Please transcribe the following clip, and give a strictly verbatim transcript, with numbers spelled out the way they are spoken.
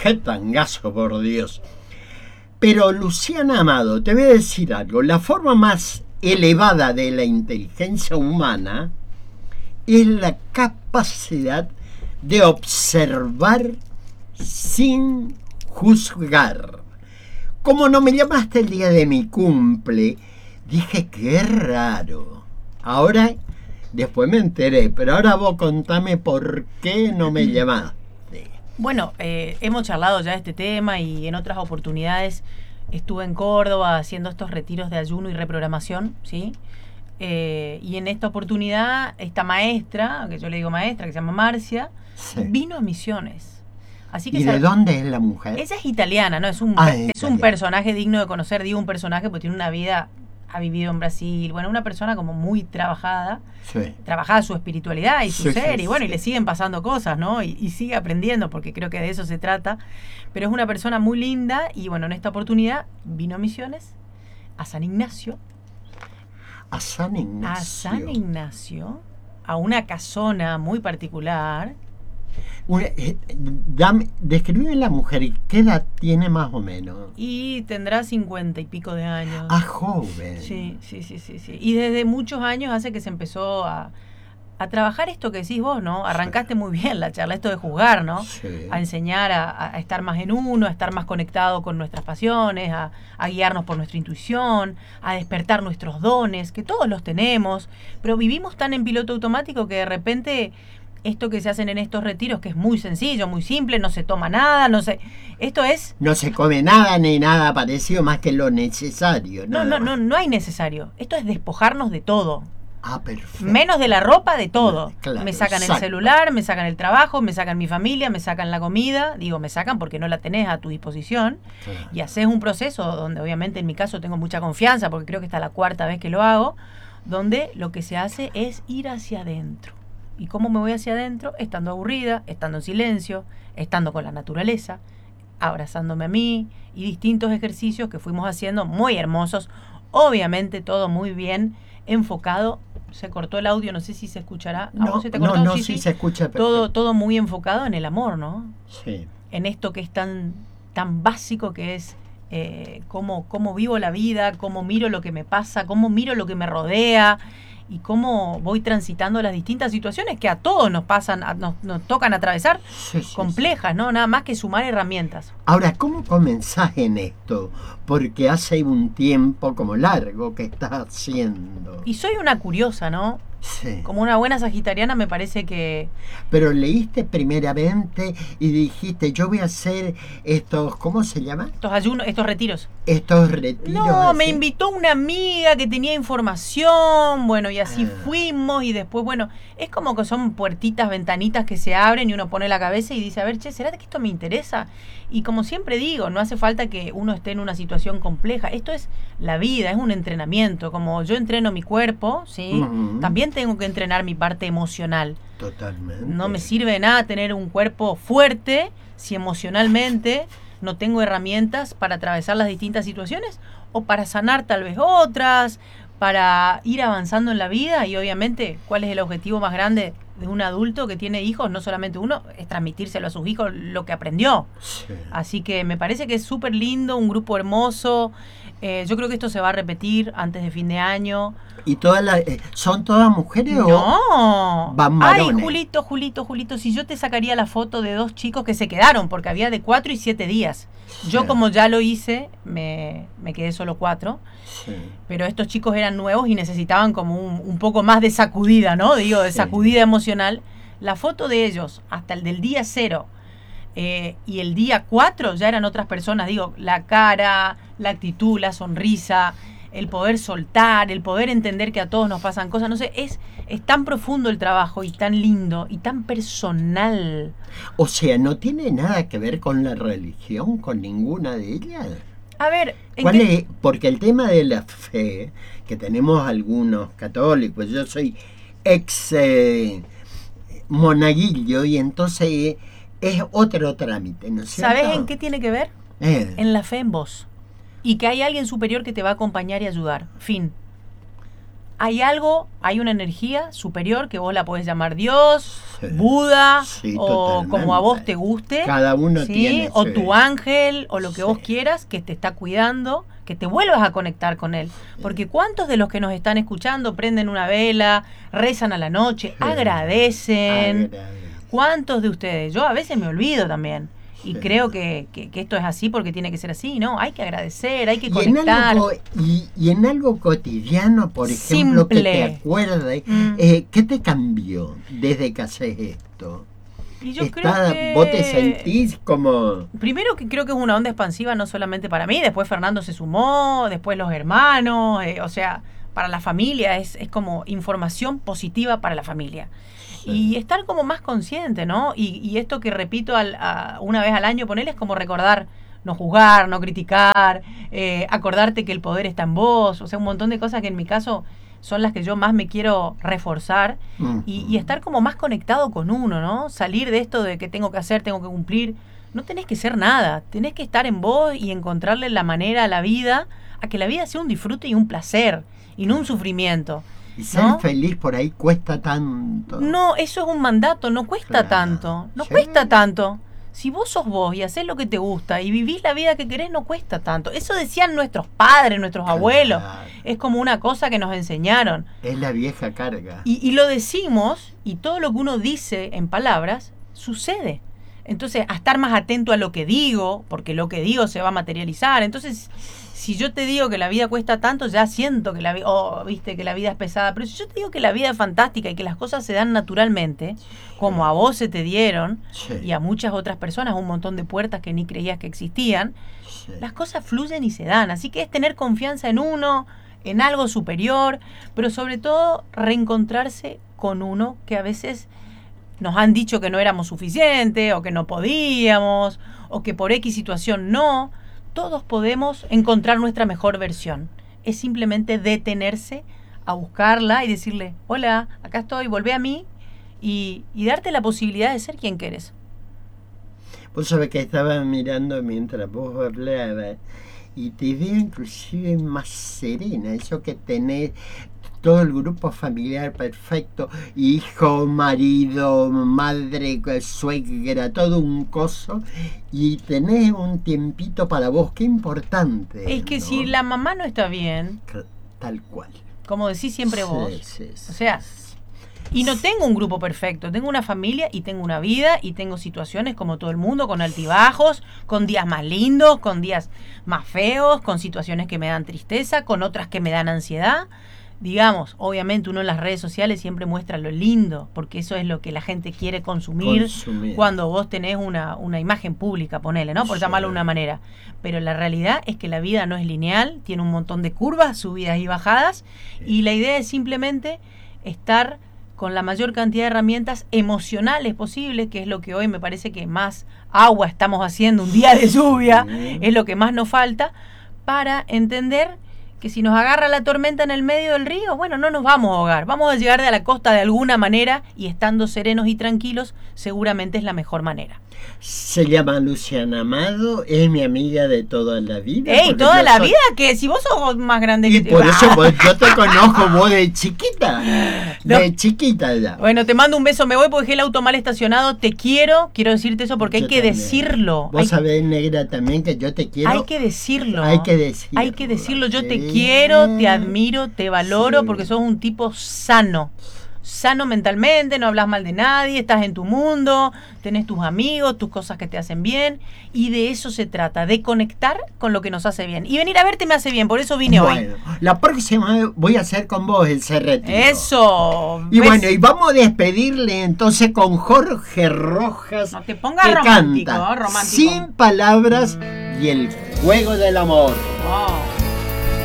qué tangazo, por Dios. Pero, Luciana Amado, te voy a decir algo. La forma más elevada de la inteligencia humana es la capacidad de observar sin juzgar. Como no me llamaste el día de mi cumple, dije, qué raro. Ahora, después me enteré, pero ahora vos contame por qué no me llamaste. Bueno, eh, hemos charlado ya de este tema y en otras oportunidades estuve en Córdoba haciendo estos retiros de ayuno y reprogramación, ¿sí? Eh, y en esta oportunidad, esta maestra, que yo le digo maestra, que se llama Marcia, sí, vino a Misiones. Así que ¿Y de dónde es la mujer? Ella es italiana, ¿no? Es un, ah, es italiana. un personaje digno de conocer, digo un personaje porque tiene una vida, ha vivido en Brasil, bueno, una persona como muy trabajada, sí, trabajada su espiritualidad y su sí, ser, sí, y bueno, sí, y le siguen pasando cosas, ¿no? Y, y sigue aprendiendo, porque creo que de eso se trata, pero es una persona muy linda, y bueno, en esta oportunidad vino a Misiones, a San Ignacio, a San Ignacio, a San Ignacio, a una casona muy particular. Una, eh, dame, describe la mujer, ¿qué edad tiene más o menos? Y tendrá cincuenta y pico de años. Ah, joven. Sí, sí, sí, sí, sí. Y desde muchos años hace que se empezó a, a trabajar esto que decís vos, ¿no? Arrancaste sí, muy bien la charla, esto de juzgar, ¿no? Sí. A enseñar a, a estar más en uno, a estar más conectado con nuestras pasiones, a, a guiarnos por nuestra intuición, a despertar nuestros dones, que todos los tenemos, pero vivimos tan en piloto automático que de repente esto que se hacen en estos retiros, que es muy sencillo, muy simple, no se toma nada, no se... Esto es... No se come nada ni nada parecido más que lo necesario. No, no, no, no hay necesario. Esto es despojarnos de todo. Ah, perfecto. Menos de la ropa, de todo. Claro, me sacan exacto. el celular, me sacan el trabajo, me sacan mi familia, me sacan la comida. Digo, me sacan porque no la tenés a tu disposición. Claro. Y haces un proceso donde obviamente en mi caso tengo mucha confianza, porque creo que esta es la cuarta vez que lo hago, donde lo que se hace es ir hacia adentro. ¿Y cómo me voy hacia adentro? Estando aburrida, estando en silencio, estando con la naturaleza, abrazándome a mí, y distintos ejercicios que fuimos haciendo muy hermosos. Obviamente todo muy bien enfocado. Se cortó el audio, no sé si se escuchará. ¿A No, vos se te no, cortó? no, sí, sí, sí se escucha perfecto. Todo, todo muy enfocado en el amor, ¿no? Sí. En esto que es tan, tan básico, que es eh, cómo, cómo vivo la vida, cómo miro lo que me pasa, cómo miro lo que me rodea, y cómo voy transitando las distintas situaciones que a todos nos pasan, a, nos, nos tocan atravesar, sí, sí, complejas, sí, ¿no? Nada más que sumar herramientas. Ahora, ¿cómo comenzás en esto? Porque hace un tiempo como largo que estás haciendo. Y soy una curiosa, ¿no? Sí. Como una buena sagitariana me parece que... Pero leíste primeramente y dijiste, yo voy a hacer estos, ¿cómo se llama? Estos ayunos, estos retiros. Estos retiros. No, así. Me invitó una amiga que tenía información, bueno, y así ah. fuimos, y después, bueno, es como que son puertitas, ventanitas que se abren y uno pone la cabeza y dice, a ver, che, ¿será que esto me interesa? Y como siempre digo, no hace falta que uno esté en una situación compleja. Esto es la vida, es un entrenamiento. Como yo entreno mi cuerpo, ¿sí? Uh-huh. También tengo que entrenar mi parte emocional. Totalmente. No me sirve de nada tener un cuerpo fuerte si emocionalmente no tengo herramientas para atravesar las distintas situaciones o para sanar tal vez otras, para ir avanzando en la vida. Y obviamente, ¿cuál es el objetivo más grande de un adulto que tiene hijos? No solamente uno, es transmitírselo a sus hijos lo que aprendió. Sí. Así que me parece que es súper lindo, un grupo hermoso. Eh, yo creo que esto se va a repetir antes de fin de año. ¿Y todas las, eh, son todas mujeres no. o van varones? Ay, Julito, Julito, Julito, si yo te sacaría la foto de dos chicos que se quedaron, porque había de cuatro y siete días. Sí. Yo como ya lo hice, me, me quedé solo cuatro. Sí. Pero estos chicos eran nuevos y necesitaban como un, un poco más de sacudida, ¿no? Digo, de sí. sacudida emocional. La foto de ellos, hasta el del día cero, Eh, y el día cuatro ya eran otras personas, digo, la cara, la actitud, la sonrisa, el poder soltar, el poder entender que a todos nos pasan cosas, no sé, es, es tan profundo el trabajo y tan lindo y tan personal. O sea, ¿no tiene nada que ver con la religión, con ninguna de ellas? A ver, ¿cuál qué? es? Porque el tema de la fe, que tenemos algunos católicos, yo soy ex eh, monaguillo y entonces... es otro trámite, ¿no es cierto? ¿Sabes en qué tiene que ver? Eh. En la fe en vos. Y que hay alguien superior que te va a acompañar y ayudar. Fin. hay algo, hay una energía superior que vos la podés llamar Dios, sí. Buda, sí, o totalmente. Como a vos te guste. Cada uno ¿sí? tiene. O sí. tu ángel, o lo que sí. vos quieras, que te está cuidando, que te vuelvas a conectar con él. Porque ¿cuántos de los que nos están escuchando prenden una vela, rezan a la noche, sí. agradecen? Agradecen? ¿Cuántos de ustedes? Yo a veces me olvido también. Y sí. creo que, que, que esto es así porque tiene que ser así, ¿no? Hay que agradecer, hay que y conectar. En algo, y, y en algo cotidiano, por ejemplo, Simple. que te acuerdes, mm. eh, ¿qué te cambió desde que haces esto? Y yo Está, creo que... ¿Vos te sentís como...? Primero que creo que es una onda expansiva no solamente para mí, después Fernando se sumó, después los hermanos, eh, o sea, para la familia es, es como información positiva para la familia. Y estar como más consciente, ¿no? Y, y esto que repito al, a, una vez al año, ponerle es como recordar, no juzgar, no criticar, eh, acordarte que el poder está en vos, o sea, un montón de cosas que en mi caso son las que yo más me quiero reforzar uh-huh. y, y estar como más conectado con uno, ¿no? Salir de esto de que tengo que hacer, tengo que cumplir. No tenés que ser nada, tenés que estar en vos y encontrarle la manera a la vida, a que la vida sea un disfrute y un placer, y no un sufrimiento. Y ser ¿no? feliz por ahí cuesta tanto. No, eso es un mandato, no cuesta claro. tanto. No sí. cuesta tanto. Si vos sos vos y haces lo que te gusta y vivís la vida que querés, no cuesta tanto. Eso decían nuestros padres, nuestros claro. abuelos. Es como una cosa que nos enseñaron. Es la vieja carga. Y, y lo decimos, y todo lo que uno dice en palabras, sucede. Entonces, a estar más atento a lo que digo, porque lo que digo se va a materializar. Entonces, si yo te digo que la vida cuesta tanto, ya siento que la vida, oh, viste, que la vida es pesada. Pero si yo te digo que la vida es fantástica y que las cosas se dan naturalmente, como a vos se te dieron, sí. y a muchas otras personas, un montón de puertas que ni creías que existían, sí. las cosas fluyen y se dan. Así que es tener confianza en uno, en algo superior, pero sobre todo reencontrarse con uno que a veces nos han dicho que no éramos suficientes, o que no podíamos, o que por X situación no. Todos podemos encontrar nuestra mejor versión. Es simplemente detenerse a buscarla y decirle, hola, acá estoy, volvé a mí, y, y darte la posibilidad de ser quien querés. Vos sabés que estaba mirando mientras vos hablabas, y te veo inclusive más serena, eso que tenés todo el grupo familiar perfecto, hijo, marido, madre, suegra, todo un coso, y tenés un tiempito para vos, qué importante. Es que ¿no? Si la mamá no está bien, tal cual, como decís siempre vos, sí, sí, o sea, y no tengo un grupo perfecto, tengo una familia y tengo una vida y tengo situaciones como todo el mundo, con altibajos, con días más lindos, con días más feos, con situaciones que me dan tristeza, con otras que me dan ansiedad. Digamos, obviamente uno en las redes sociales siempre muestra lo lindo, porque eso es lo que la gente quiere consumir, consumir. Cuando vos tenés una, una imagen pública, ponele, ¿no? Por sí. llamarlo de una manera. Pero la realidad es que la vida no es lineal, tiene un montón de curvas, subidas y bajadas, sí. y la idea es simplemente estar con la mayor cantidad de herramientas emocionales posibles, que es lo que hoy me parece que más agua estamos haciendo, un día de lluvia, sí. es lo que más nos falta, para entender que si nos agarra la tormenta en el medio del río, bueno, no nos vamos a ahogar, vamos a llegar de la costa de alguna manera, y estando serenos y tranquilos, seguramente es la mejor manera. Se llama Luciana Amado, es mi amiga de toda la vida. ¡Ey, toda la soy... vida! Que si vos sos más grande y que... Y por eso vos, yo te conozco vos de chiquita, no. de chiquita ya. Bueno, te mando un beso, me voy porque dejé el auto mal estacionado, te quiero, quiero decirte eso porque yo hay que también. decirlo. Vos hay... sabés, negra, también que yo te quiero. Hay que decirlo. Hay que decirlo. Hay que decirlo, yo sí. te quiero, te admiro, te valoro, sí. porque sos un tipo sano. Sano mentalmente, no hablas mal de nadie, estás en tu mundo, tenés tus amigos, tus cosas que te hacen bien, y de eso se trata, de conectar con lo que nos hace bien. Y venir a verte me hace bien, por eso vine bueno, hoy. La próxima voy a hacer con vos el Cerretiro. Eso. Y ¿ves? Bueno, y vamos a despedirle entonces con Jorge Rojas. No te pongas que romántico, canta romántico. Sin palabras mm. y el fuego del amor. Wow.